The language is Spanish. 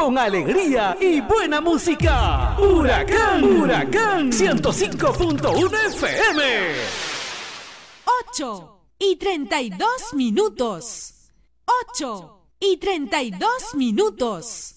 con alegría y buena música. Huracán, Huracán 105.1 FM. 8:32. 8:32.